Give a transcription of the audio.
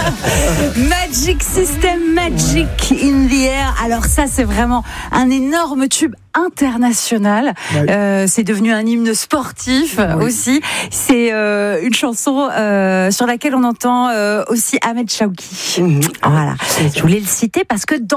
Magic System, Magic in the Air. Alors ça, c'est vraiment un énorme tube international. Oui. C'est devenu un hymne sportif aussi. C'est une chanson sur laquelle on entend aussi Ahmed Chawki. Voilà. Je voulais le citer parce que dans